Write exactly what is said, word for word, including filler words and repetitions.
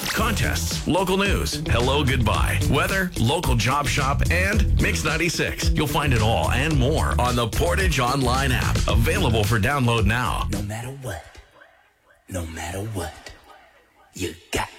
contests, local news, hello, goodbye, weather, local job shop, and Mix ninety-six. You'll find it all and more on the Portage Online app. Available for download now. No matter what, no matter what, you got